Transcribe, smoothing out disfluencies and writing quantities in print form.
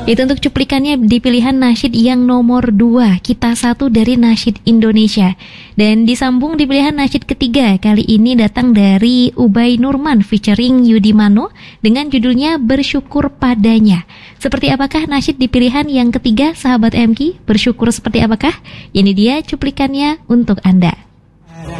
Itu untuk cuplikannya di pilihan nasyid yang nomor 2, Kita Satu dari Nasyid Indonesia. Dan disambung di pilihan nasyid ketiga, kali ini datang dari Ubay Nurman featuring Yudi Mano dengan judulnya Bersyukur Padanya. Seperti apakah nasyid di pilihan yang ketiga, sahabat MK? Bersyukur seperti apakah? Ini dia cuplikannya untuk Anda.